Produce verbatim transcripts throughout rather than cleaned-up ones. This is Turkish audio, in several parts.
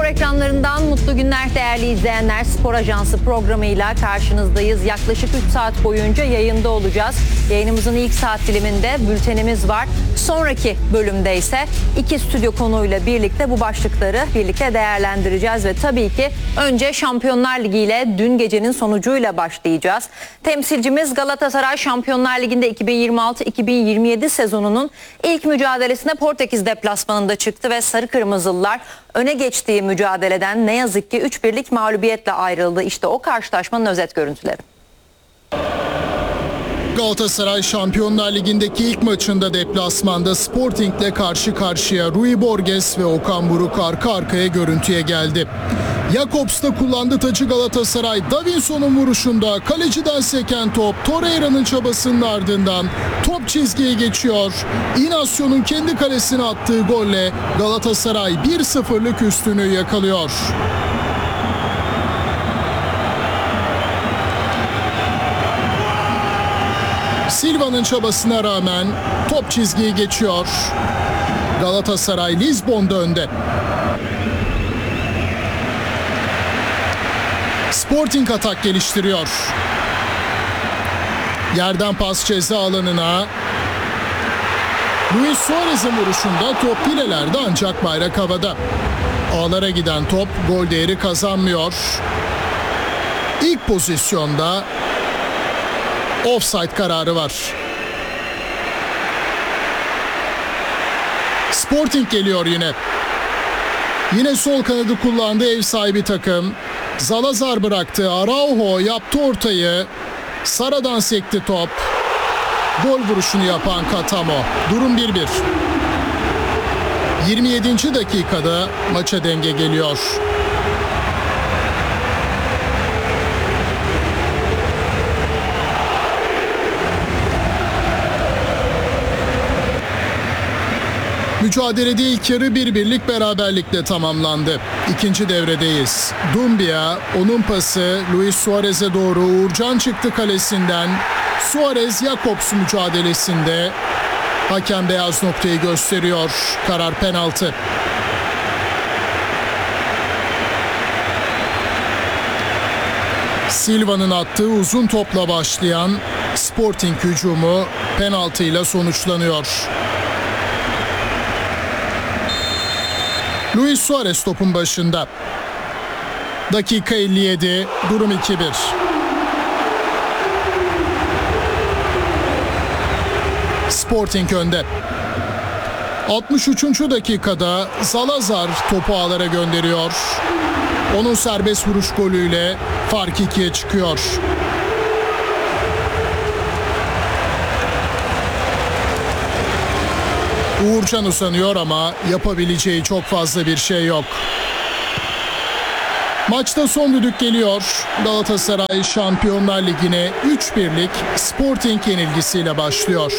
Ekranlarından mutlu günler değerli izleyenler. Spor Ajansı programıyla karşınızdayız. Yaklaşık üç saat boyunca yayında olacağız. Yayınımızın ilk saat diliminde bültenimiz var. Sonraki bölümde ise iki stüdyo konuğuyla birlikte bu başlıkları birlikte değerlendireceğiz ve tabii ki önce Şampiyonlar Ligi ile dün gecenin sonucuyla başlayacağız. Temsilcimiz Galatasaray Şampiyonlar Ligi'nde iki bin yirmi altı iki bin yirmi yedi sezonunun ilk mücadelesine Portekiz deplasmanında çıktı ve Sarı Kırmızılılar öne geçtiği mücadeleden ne yazık ki üç birlik mağlubiyetle ayrıldı. İşte o karşılaşmanın özet görüntüleri. Galatasaray Şampiyonlar Ligi'ndeki ilk maçında deplasmanda Sporting'le karşı karşıya. Rui Borges ve Okan Buruk arka arkaya görüntüye geldi. Jakobs'ta kullandı tacı Galatasaray. Davinson'un vuruşunda kaleciden seken top Torreira'nın çabasının ardından top çizgiye geçiyor. Inasio'nun kendi kalesine attığı golle Galatasaray bir sıfırlık üstünü yakalıyor. Silva'nın çabasına rağmen top çizgiyi geçiyor. Galatasaray Lizbon'da önde. Sporting atak geliştiriyor. Yerden pas ceza alanına. Luis Suarez'in vuruşunda top filelerde ancak bayrak havada. Ağlara giden top gol değeri kazanmıyor. İlk pozisyonda offside kararı var. Sporting geliyor yine. Yine sol kanadı kullandı ev sahibi takım. Zalazar bıraktı. Araujo yaptı ortayı. Sara'dan sekti top. Gol vuruşunu yapan Katamo. Durum bir bir. yirmi yedinci dakikada maça denge geliyor. Mücadelede ilk yarı bir birlik beraberlikle tamamlandı. İkinci devredeyiz. Doumbia, onun pası Luis Suarez'e doğru. Uğurcan çıktı kalesinden. Suarez-Jakobs mücadelesinde hakem beyaz noktayı gösteriyor. Karar penaltı. Silva'nın attığı uzun topla başlayan Sporting hücumu penaltıyla sonuçlanıyor. Luis Suarez topun başında. Dakika elli yedi, durum iki bir. Sporting önde. altmış üçüncü dakikada Zalazar topu ağlara gönderiyor. Onun serbest vuruş golüyle fark ikiye çıkıyor. Uğurcan usanıyor ama yapabileceği çok fazla bir şey yok. Maçta son düdük geliyor. Galatasaray Şampiyonlar Ligi'ne üç birlik Sporting yenilgisiyle başlıyor.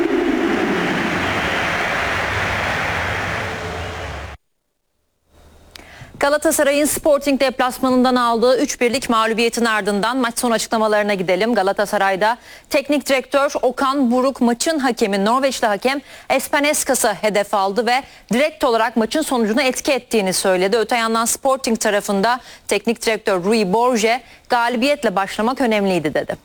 Galatasaray'ın Sporting deplasmanından aldığı üç birlik mağlubiyetin ardından maç son açıklamalarına gidelim. Galatasaray'da teknik direktör Okan Buruk maçın hakemi Norveçli hakem Espen Eskas'ı hedef aldı ve direkt olarak maçın sonucuna etki ettiğini söyledi. Öte yandan Sporting tarafında teknik direktör Rui Borges galibiyetle başlamak önemliydi dedi.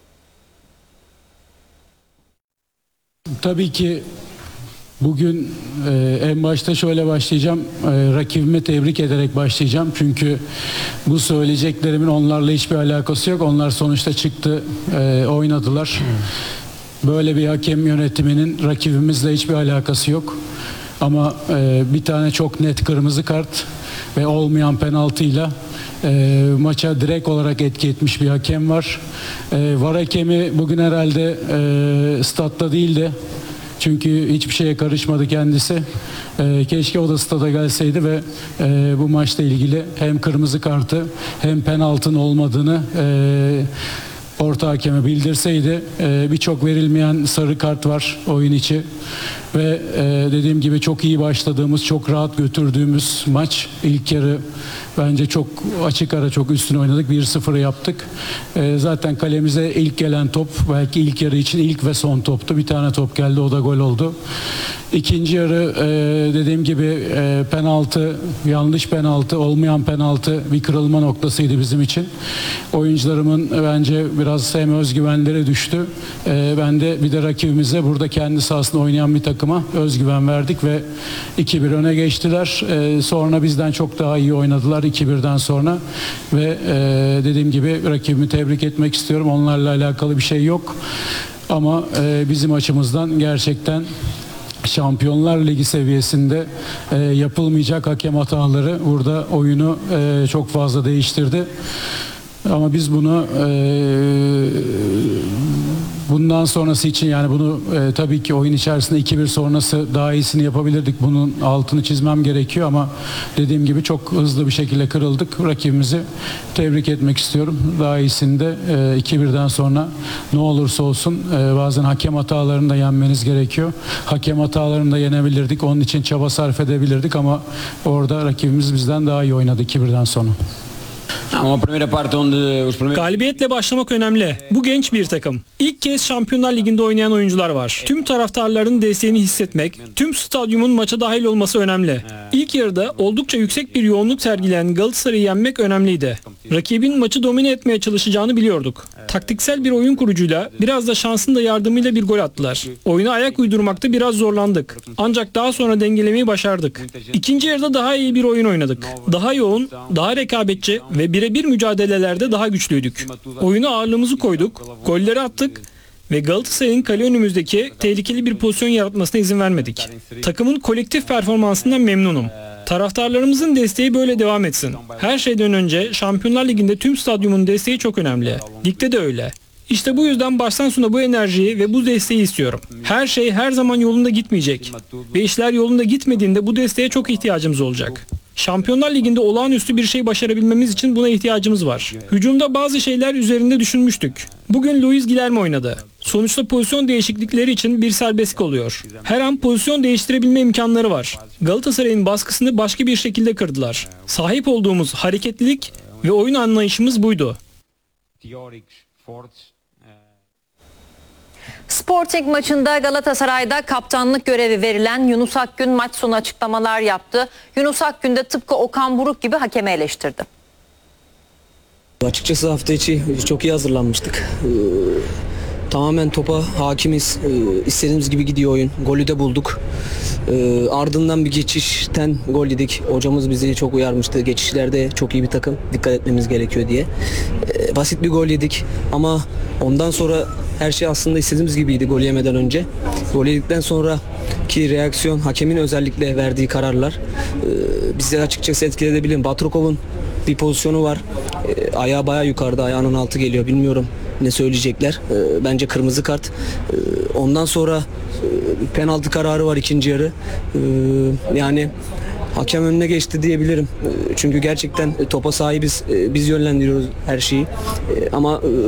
Tabii ki bugün e, en başta şöyle başlayacağım. E, rakibimi tebrik ederek başlayacağım. Çünkü bu söyleyeceklerimin onlarla hiçbir alakası yok. Onlar sonuçta çıktı, e, oynadılar. Böyle bir hakem yönetiminin rakibimizle hiçbir alakası yok. Ama e, bir tane çok net kırmızı kart ve olmayan penaltıyla e, maça direkt olarak etki etmiş bir hakem var. E, var hakemi bugün herhalde e, statta değildi. Çünkü hiçbir şeye karışmadı kendisi. Ee, keşke o da stada gelseydi ve e, bu maçla ilgili hem kırmızı kartı hem penaltının olmadığını e, orta hakeme bildirseydi. E, birçok verilmeyen sarı kart var oyun içi ve e, dediğim gibi çok iyi başladığımız, çok rahat götürdüğümüz maç. İlk yarı bence çok açık ara çok üstüne oynadık. bir sıfır yaptık. E, zaten kalemize ilk gelen top belki ilk yarı için ilk ve son toptu. Bir tane top geldi, o da gol oldu. İkinci yarı e, dediğim gibi e, penaltı, yanlış penaltı, olmayan penaltı bir kırılma noktasıydı bizim için. Oyuncularımın bence biraz hem özgüvenleri düştü. E, ben de bir de rakibimize burada kendi sahasında oynayan bir takıma özgüven verdik ve iki bir öne geçtiler. E, sonra bizden çok daha iyi oynadılar iki birden sonra ve e, dediğim gibi rakibimi tebrik etmek istiyorum. Onlarla alakalı bir şey yok. Ama e, bizim açımızdan gerçekten Şampiyonlar Ligi seviyesinde e, yapılmayacak hakem hataları burada oyunu e, çok fazla değiştirdi. Ama biz bunu e, bundan sonrası için yani bunu e, tabii ki oyun içerisinde iki bir sonrası daha iyisini yapabilirdik. Bunun altını çizmem gerekiyor ama dediğim gibi çok hızlı bir şekilde kırıldık. Rakibimizi tebrik etmek istiyorum. Daha iyisini de e, iki birden sonra ne olursa olsun e, bazen hakem hatalarını da yenmeniz gerekiyor. Hakem hatalarını da yenebilirdik. Onun için çaba sarf edebilirdik ama orada rakibimiz bizden daha iyi oynadı iki birden sonra. Galibiyetle başlamak önemli. Bu genç bir takım. İlk kez Şampiyonlar Ligi'nde oynayan oyuncular var. Tüm taraftarların desteğini hissetmek, tüm stadyumun maça dahil olması önemli. İlk yarıda oldukça yüksek bir yoğunluk sergileyen Galatasaray'ı yenmek önemliydi. Rakibin maçı domine etmeye çalışacağını biliyorduk. Taktiksel bir oyun kurucuyla, biraz da şansın da yardımıyla bir gol attılar. Oyuna ayak uydurmakta biraz zorlandık. Ancak daha sonra dengelemeyi başardık. İkinci yarıda daha iyi bir oyun oynadık. Daha yoğun, daha rekabetçi ve birebir mücadelelerde daha güçlüydük. Oyuna ağırlığımızı koyduk, golleri attık ve Galatasaray'ın kale önümüzdeki tehlikeli bir pozisyon yaratmasına izin vermedik. Takımın kolektif performansından memnunum. Taraftarlarımızın desteği böyle devam etsin. Her şeyden önce Şampiyonlar Ligi'nde tüm stadyumun desteği çok önemli. Ligde de öyle. İşte bu yüzden baştan sona bu enerjiyi ve bu desteği istiyorum. Her şey her zaman yolunda gitmeyecek. Ve işler yolunda gitmediğinde bu desteğe çok ihtiyacımız olacak. Şampiyonlar Ligi'nde olağanüstü bir şey başarabilmemiz için buna ihtiyacımız var. Hücumda bazı şeyler üzerinde düşünmüştük. Bugün Luis Guilherme oynadı. Sonuçta pozisyon değişiklikleri için bir serbestlik oluyor. Her an pozisyon değiştirebilme imkanları var. Galatasaray'ın baskısını başka bir şekilde kırdılar. Sahip olduğumuz hareketlilik ve oyun anlayışımız buydu. Sporting maçında Galatasaray'da kaptanlık görevi verilen Yunus Akgün maç sonu açıklamalar yaptı. Yunus Akgün de tıpkı Okan Buruk gibi hakemi eleştirdi. Açıkçası hafta içi çok iyi hazırlanmıştık. Ee, tamamen topa hakimiz. Ee, istediğimiz gibi gidiyor oyun. Golü de bulduk. Ee, ardından bir geçişten gol yedik. Hocamız bizi çok uyarmıştı. Geçişlerde çok iyi bir takım. Dikkat etmemiz gerekiyor diye. Ee, basit bir gol yedik ama ondan sonra her şey aslında istediğimiz gibiydi gol yemeden önce. Gol yedikten sonra ki reaksiyon, hakemin özellikle verdiği kararlar e, bizi açıkçası etkileyebilir. Batrukov'un bir pozisyonu var. E, ayağı bayağı yukarıda, ayağının altı geliyor. Bilmiyorum ne söyleyecekler. E, bence kırmızı kart. E, ondan sonra e, penaltı kararı var ikinci yarı. E, yani hakem önüne geçti diyebilirim. E, çünkü gerçekten topa sahibiz. E, biz yönlendiriyoruz her şeyi. E, ama e,